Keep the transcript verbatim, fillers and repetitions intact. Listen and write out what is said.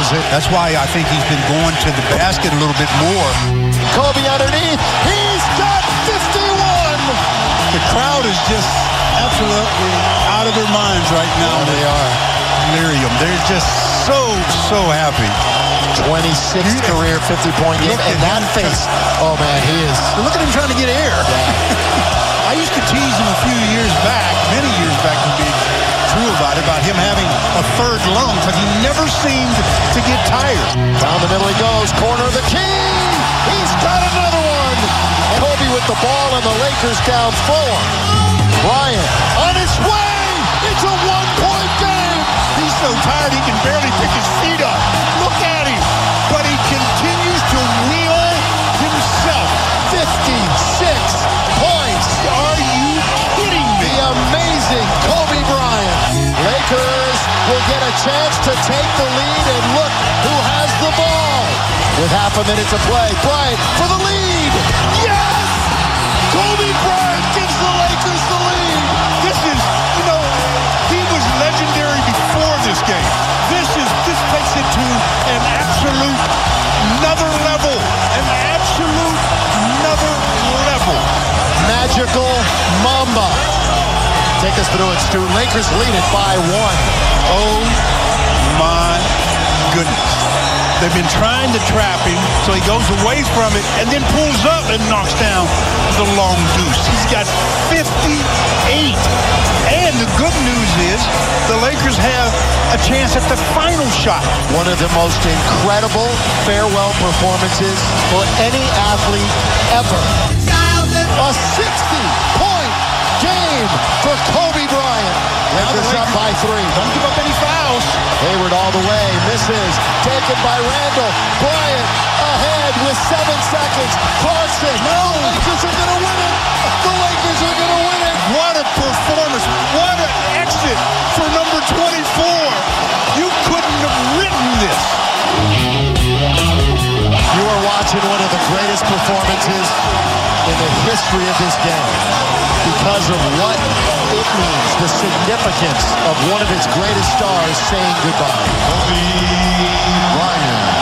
knows it. That's why I think he's been going to the basket a little bit more. Kobe underneath. He's got fifty-one. The crowd is just absolutely out of their minds right now. Yeah, they are. Delirium. They're just so, so happy. twenty-sixth career fifty-point game. And that face. Oh, man, he is. Look at him trying to get air. Yeah. I used to tease him a few years back, many years back to be true about it, about him having a third lung, because he never seemed to get tired. Down the middle he goes. Corner of the key. He's got another one. Kobe with the ball, and the Lakers down four. Bryant on his way. It's a one-point game. He's so tired he can barely pick his feet up. Look at him. But he continues to wheel himself. fifty-six points. Are you kidding me? The amazing Kobe Bryant. Lakers will get a chance to take the lead, and look who has the ball. With half a minute to play, Bryant for the lead. Yes! Kobe Bryant gives the Lakers the lead. This is, you know, he was legendary before this game. This is, this takes it to an absolute another level. An absolute another level. Magical Mamba. Take us through it, Stu. Lakers lead it by one. Oh my goodness. They've been trying to trap him, so he goes away from it and then pulls up and knocks down the long deuce. He's got fifty-eight. And the good news is the Lakers have a chance at the final shot. One of the most incredible farewell performances for any athlete ever. A sixty-point game for Kobe Bryant. Lakers up by three. Don't give up any fouls. Hayward all the way, misses, taken by Randall. Bryant ahead with seven seconds. Clarkson, no, the Lakers are going to win it. The Lakers are going to win it. What a performance. What an exit for number twenty-four. You couldn't have written this. You are watching one of the greatest performances in the history of this game because of what it means, the significance of one of its greatest stars saying goodbye. Kobe Bryant.